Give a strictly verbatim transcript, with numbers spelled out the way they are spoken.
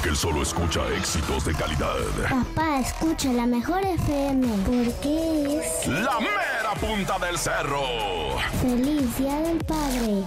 porque él solo escucha éxitos de calidad. Papá, escucha la mejor F M, porque es... La mera punta del cerro. ¡Feliz Día del Padre!